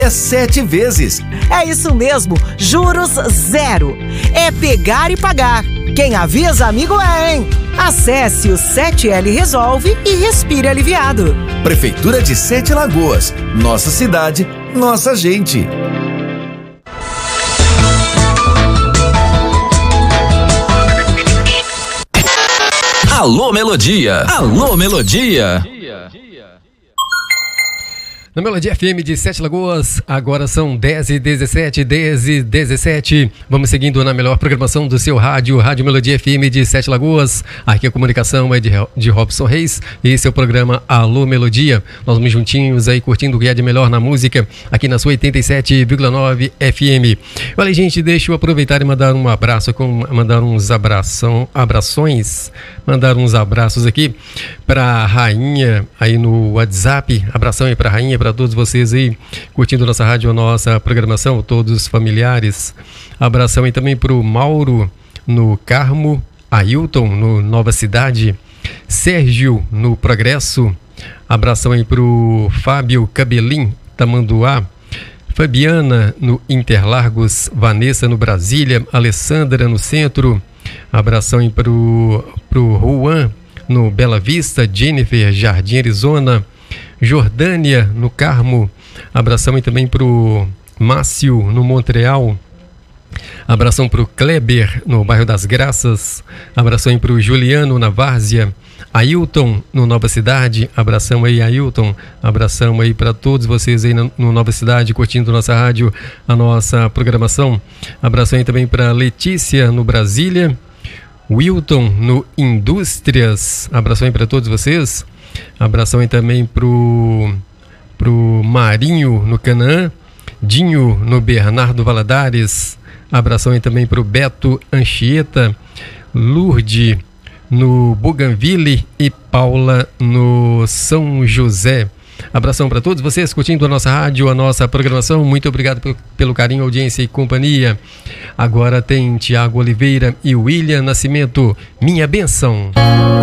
7 vezes. É isso mesmo, juros zero. É pegar e pagar. Quem avisa, amigo é, hein? Acesse o 7L Resolve e respire aliviado. Prefeitura de Sete Lagoas. Nossa cidade, nossa gente. Alô Melodia. Alô Melodia. Na Melodia FM de Sete Lagoas, agora são 10h17, 10h17. Vamos seguindo na melhor programação do seu rádio, Rádio Melodia FM de Sete Lagoas. Aqui a comunicação é de Robson Reis e esse é o programa Alô Melodia. Nós vamos juntinhos aí curtindo o que há de melhor na música, aqui na sua 87,9 FM. Olha, gente, deixa eu aproveitar e mandar um abraço, mandar uns abraços aqui para a Rainha aí no WhatsApp. Abração aí para a Rainha, para todos vocês aí curtindo nossa rádio, nossa programação, todos os familiares. Abração aí também para o Mauro no Carmo, Ailton no Nova Cidade, Sérgio no Progresso. Abração aí para o Fábio Cabelim, Tamanduá, Fabiana no Interlagos, Vanessa no Brasília, Alessandra no Centro. Abração aí para o Juan no Bela Vista, Jennifer, Jardim Arizona, Jordânia no Carmo. Abração aí também para o Márcio no Montreal. Abração para o Kleber no bairro das Graças. Abração aí para o Juliano na Várzea. Ailton no Nova Cidade. Abração aí, Ailton. Abração aí para todos vocês aí no Nova Cidade, curtindo nossa rádio, a nossa programação. Abração aí também para Letícia no Brasília. Wilton no Indústrias. Abração aí para todos vocês. Abração aí também pro Marinho no Canaã, Dinho no Bernardo Valadares. Abração aí também pro Beto Anchieta, Lourdes no Bougainville e Paula no São José. Abração para todos vocês curtindo a nossa rádio, a nossa programação. Muito obrigado pelo carinho, audiência e companhia. Agora tem Tiago Oliveira e William Nascimento, Minha Benção.